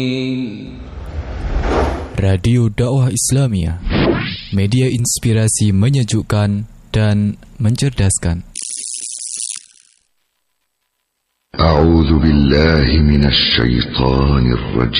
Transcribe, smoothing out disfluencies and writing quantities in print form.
Radio Dakwah Islamiyah, media inspirasi menyejukkan dan mencerdaskan. A'udzu billahi minasy syaithanir rajim.